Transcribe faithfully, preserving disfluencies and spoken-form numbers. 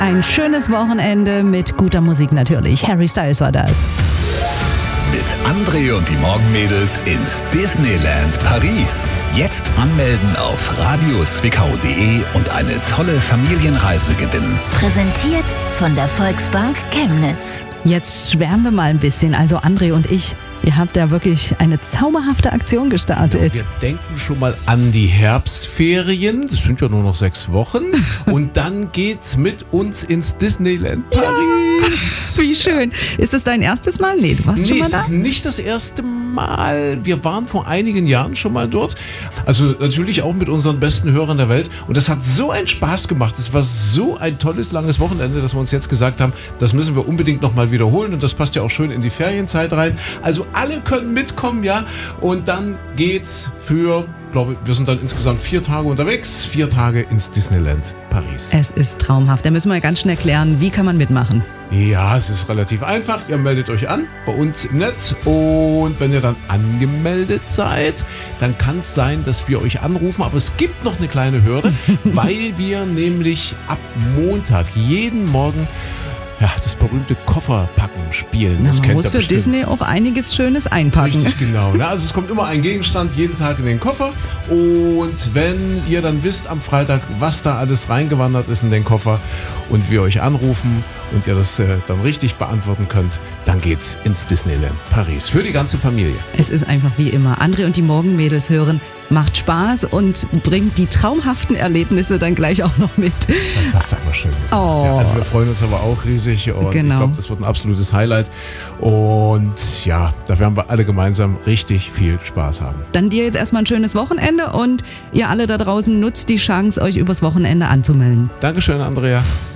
Ein schönes Wochenende mit guter Musik natürlich. Harry Styles war das. Mit André und die Morgenmädels ins Disneyland Paris. Jetzt anmelden auf radio zwickau punkt de und eine tolle Familienreise gewinnen. Präsentiert von der Volksbank Chemnitz. Jetzt schwärmen wir mal ein bisschen, also André und ich. Ihr habt ja wirklich eine zauberhafte Aktion gestartet. Wir denken schon mal an die Herbstferien. Das sind ja nur noch sechs Wochen. Und dann geht's mit uns ins Disneyland Paris. Ja, wie schön. Ist das dein erstes Mal? Nee, du warst nee, schon mal da? Es ist nicht das erste Mal. Wir waren vor einigen Jahren schon mal dort. Also natürlich auch mit unseren besten Hörern der Welt. Und das hat so einen Spaß gemacht. Es war so ein tolles, langes Wochenende, dass wir uns jetzt gesagt haben, das müssen wir unbedingt nochmal wiederholen. Und das passt ja auch schön in die Ferienzeit rein. Also alle können mitkommen, ja. Und dann geht's für, glaube ich, wir sind dann insgesamt vier Tage unterwegs. Vier Tage ins Disneyland Paris. Es ist traumhaft. Da müssen wir ganz schnell klären, wie kann man mitmachen? Ja, es ist relativ einfach. Ihr meldet euch an bei uns im Netz. Und wenn ihr dann angemeldet seid, dann kann es sein, dass wir euch anrufen. Aber es gibt noch eine kleine Hürde, weil wir nämlich ab Montag jeden Morgen ja, das berühmte Kofferpacken spielen. Na, das man kennt muss ihr für bestimmt. Disney auch einiges Schönes einpacken. Richtig, genau. Ne? Also es kommt immer ein Gegenstand jeden Tag in den Koffer. Und wenn ihr dann wisst am Freitag, was da alles reingewandert ist in den Koffer und wir euch anrufen und ihr das äh, dann richtig beantworten könnt, dann geht's ins Disneyland Paris. Für die ganze Familie. Es ist einfach wie immer. André und die Morgenmädels hören. Macht Spaß und bringt die traumhaften Erlebnisse dann gleich auch noch mit. Das hast du aber schön gesagt. Oh. Ja, also wir freuen uns aber auch riesig und Genau. ich glaube, das wird ein absolutes Highlight. Und ja, da werden wir alle gemeinsam richtig viel Spaß haben. Dann dir jetzt erstmal ein schönes Wochenende und ihr alle da draußen nutzt die Chance, euch übers Wochenende anzumelden. Dankeschön, Andrea.